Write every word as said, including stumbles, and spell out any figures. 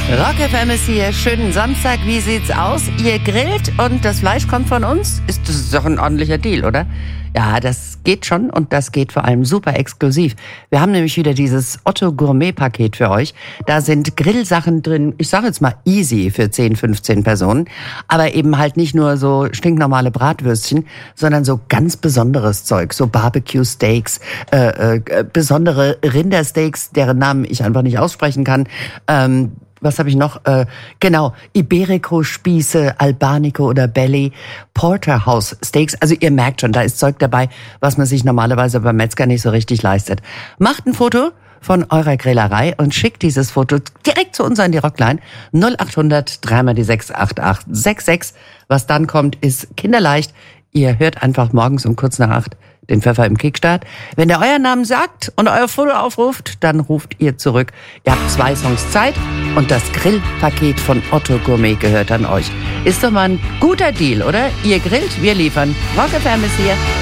Rock F M ist hier. Schönen Samstag. Wie sieht's aus? Ihr grillt und das Fleisch kommt von uns? Ist das doch ein ordentlicher Deal, oder? Ja, das geht schon und das geht vor allem super exklusiv. Wir haben nämlich wieder dieses Otto Gourmet Paket für euch. Da sind Grillsachen drin, ich sage jetzt mal easy für zehn, fünfzehn Personen, aber eben halt nicht nur so stinknormale Bratwürstchen, sondern so ganz besonderes Zeug, so Barbecue Steaks, äh, äh, besondere Rindersteaks, deren Namen ich einfach nicht aussprechen kann. Ähm, Was habe ich noch? Äh, genau, Iberico-Spieße, Albanico oder Belly, Porterhouse-Steaks. Also ihr merkt schon, da ist Zeug dabei, was man sich normalerweise beim Metzger nicht so richtig leistet. Macht ein Foto von eurer Grillerei und schickt dieses Foto direkt zu uns an die Rockline. null acht hundert drei mal die sechs acht acht sechs sechs. Was dann kommt, ist kinderleicht. Ihr hört einfach morgens um kurz nach acht den Pfeffer im Kickstart. Wenn der euren Namen sagt und euer Foto aufruft, dann ruft ihr zurück. Ihr habt zwei Songs Zeit und das Grillpaket von Otto Gourmet gehört an euch. Ist doch mal ein guter Deal, oder? Ihr grillt, wir liefern. Rock F M ist hier.